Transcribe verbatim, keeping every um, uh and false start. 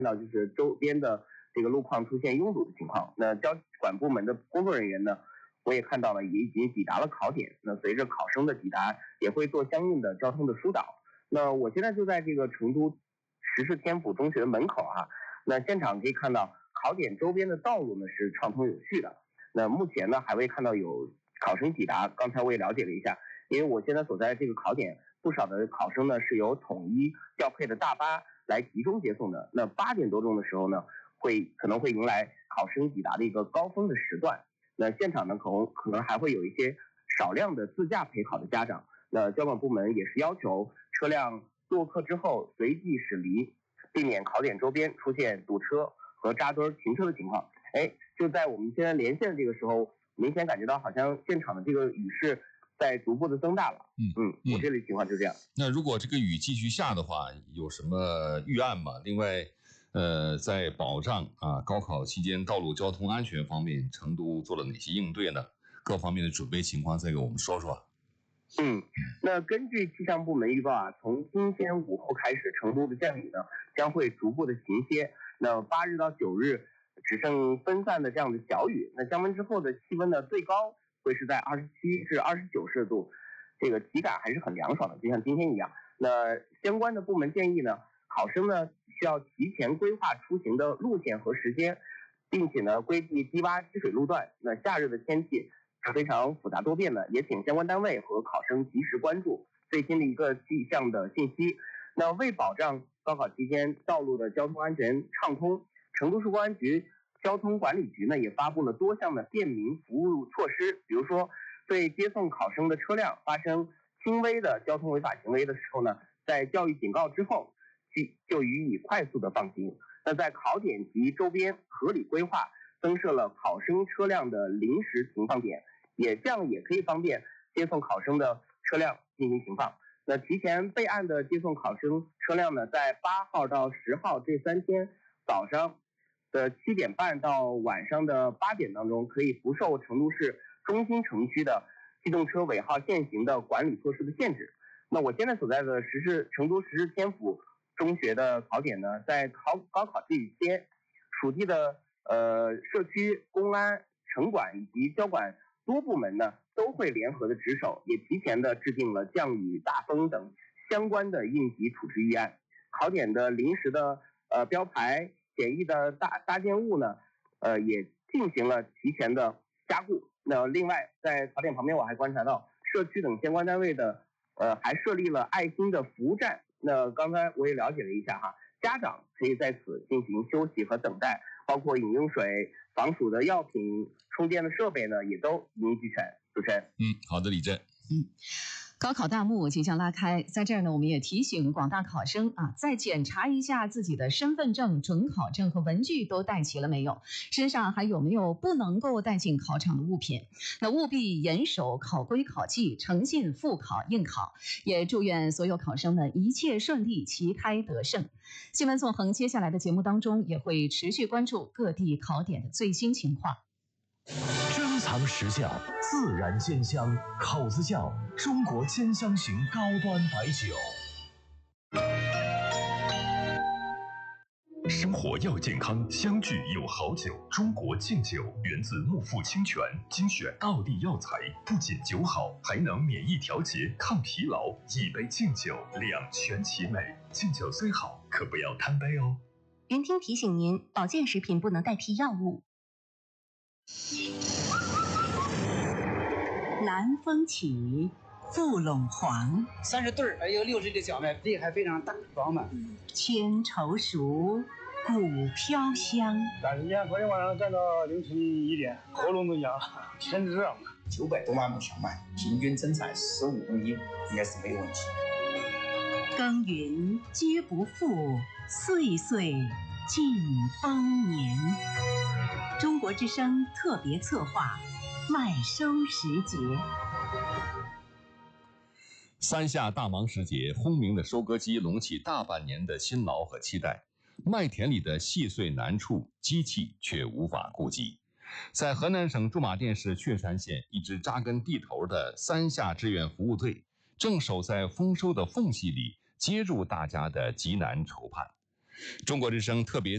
到就是周边的这个路况出现拥堵的情况。那交管部门的工作人员呢，我也看到了，也已经抵达了考点。那随着考生的抵达，也会做相应的交通的疏导。那我现在就在这个成都石室天府中学的门口啊。那现场可以看到，考点周边的道路呢是畅通有序的。那目前呢还未看到有考生抵达。刚才我也了解了一下，因为我现在所在这个考点，不少的考生呢是由统一调配的大巴来集中接送的。那八点多钟的时候呢，会可能会迎来考生抵达的一个高峰的时段。那现场呢可能可能还会有一些少量的自驾陪考的家长。那交管部门也是要求车辆落客之后随即驶离，避免考点周边出现堵车和扎堆停车的情况。哎，就在我们现在连线的这个时候，明显感觉到好像现场的这个雨势在逐步的增大了。 嗯嗯，我这里情况就这样。 那如果这个雨继续下的话，有什么预案吗？另外，呃，在保障啊高考期间道路交通安全方面，成都做了哪些应对呢？各方面的准备情况再给我们说说。 嗯，那根据气象部门预报啊，从今天午后开始，成都的降雨呢将会逐步的停歇。那八日到九日只剩分散的这样的小雨。那降温之后的气温呢，最高会是在二十七至二十九摄氏度，这个体感还是很凉爽的，就像今天一样。那相关的部门建议呢，考生呢需要提前规划出行的路线和时间，并且呢规避低洼积水路段。那夏日的天气是非常复杂多变的，也请相关单位和考生及时关注最新的一个气象的信息。那为保障高考期间道路的交通安全畅通，成都市公安局交通管理局呢也发布了多项的便民服务措施。比如说，对接送考生的车辆发生轻微的交通违法行为的时候呢，在教育警告之后就予以快速的放行。那在考点及周边合理规划，增设了考生车辆的临时停放点，也这样也可以方便接送考生的车辆进行停放。那提前备案的接送考生车辆呢，在八号到十号这三天早上的七点半到晚上的八点当中，可以不受成都市中心城区的机动车尾号限行的管理措施的限制。那我现在所在的石室成都石室天府中学的考点呢，在考高考这一天，属地的呃社区公安、城管以及交管多部门呢，都会联合的值守，也提前的制定了降雨、大风等相关的应急处置预案。考点的临时的呃标牌、简易的搭搭建物呢，呃也进行了提前的加固。那另外，在考点旁边，我还观察到社区等相关单位的呃还设立了爱心的服务站。那刚才我也了解了一下哈，家长可以在此进行休息和等待，包括饮用水、防暑的药品、充电的设备呢，也都一应俱全。主持人， 嗯，好的，李震。 嗯，高考大幕即将拉开，在这儿呢，我们也提醒广大考生啊，再检查一下自己的身份证、准考证和文具都带齐了没有，身上还有没有不能够带进考场的物品。那务必严守考规考纪，诚信复考应考。也祝愿所有考生们一切顺利，旗开得胜。新闻纵横接下来的节目当中也会持续关注各地考点的最新情况。 珍藏实效，自然鲜香，口子窖中国兼香型高端白酒。 生活要健康，相聚有好酒。中国敬酒源自木富清泉，精选道地药材，不仅酒好，还能免疫调节、抗疲劳。一杯敬酒，两全其美。敬酒虽好，可不要贪杯哦。 云听提醒您，保健食品不能代替药物。 南风起，覆陇黄。 三十对儿，有六十个小麦，力还非常大，饱满。 千愁熟，古飘香。 赶时间，昨天晚上干到凌晨一点，喉咙都痒了，天热嘛。 九百多万亩小麦，平均增产十五公斤，应该是没有问题。 耕耘皆不负，岁岁尽丰年。中国之声特别策划，麦收时节。 三夏大忙时节，轰鸣的收割机隆起大半年的辛劳和期待，麦田里的细碎难处，机器却无法顾及。在河南省驻马店市确山县，一支扎根地头的三夏志愿服务队，正守在丰收的缝隙里，接住大家的急难愁盼。中国之声特别